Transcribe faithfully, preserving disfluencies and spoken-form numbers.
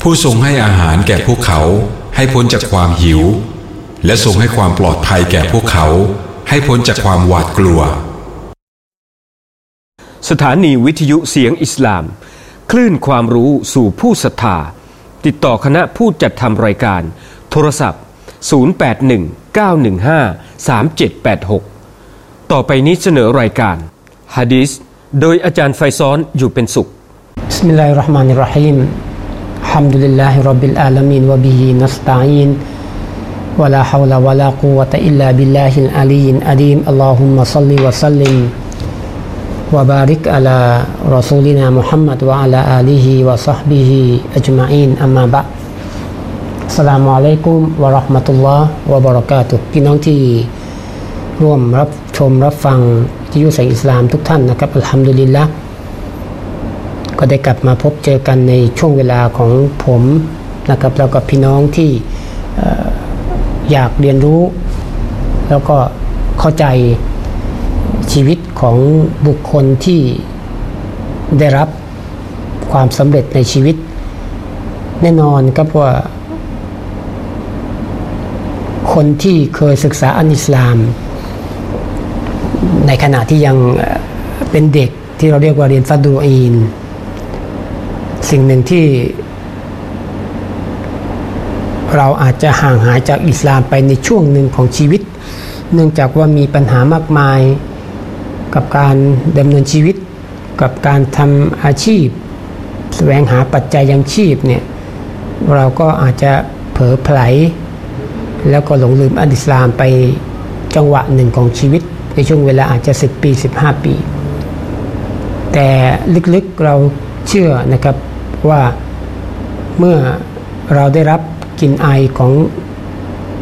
ผู้ทรงให้อาหารแก่พวกเขาให้พ้นจากความหิวและทรงให้ความปลอดภัยแก่พวกเขาให้พ้นจากความหวาดกลัวสถานีวิทยุเสียงอิสลามคลื่นความรู้สู่ผู้ศรัทธาติดต่อคณะผู้จัดทำรายการโทรศัพท์ศูนย์ แปด หนึ่ง เก้า หนึ่ง ห้า สาม เจ็ด แปด หกต่อไปนี้เสนอรายการหะดีษโดยอาจารย์ไฟซ้อนอยู่เป็นสุขบิสมิลลาฮิรเราะห์มานิรเราะฮีมฮัมดุลิลลาฮิร็อบบิลอาลามีนวะบิฮินัสตะอีนวะลาฮาวละวะลากุวะตะอิลลาบิลลาฮิลอาลียิลอะลีมอัลลอฮุมมะศ็อลลิวะซัลลิมวะบาริกอะลารอซูลินามุฮัมมัดวะอะลาอาลีฮิวะศ็อฮบิฮิอัจมะอีนอัมมาบะอ์อัสสลามุอะลัยกุมวะเราะห์มะตุลลอฮ์วะบะเราะกาตุฮ์พี่น้องที่ร่วมรับชมรับฟังวิทยุเสียงอิสลามทุกท่านนะครับอัลฮัมดุลิลละห์ก็ได้กลับมาพบเจอกันในช่วงเวลาของผมนะครับแล้วก็พี่น้องที่อยากเรียนรู้แล้วก็เข้าใจชีวิตของบุคคลที่ได้รับความสำเร็จในชีวิตแน่นอนครับว่าคนที่เคยศึกษาอันอิสลามในขณะที่ยังเป็นเด็กที่เราเรียกว่าเรียนฟัดดุอีนสิ่งหนึ่งที่เราอาจจะห่างหายจากอิสลามไปในช่วงหนึ่งของชีวิตเนื่องจากว่ามีปัญหามากมายกับการดำเนินชีวิตกับการทำอาชีพแสวงหาปัจจัยยังชีพเนี่ยเราก็อาจจะเผลอไผลแล้วก็หลงลืมอันอิสลามไปจังหวะหนึ่งของชีวิตในช่วงเวลาอาจจะสิบปีสิบห้าปีแต่ลึกๆเราเชื่อนะครับว่าเมื่อเราได้รับกลิ่นอายของ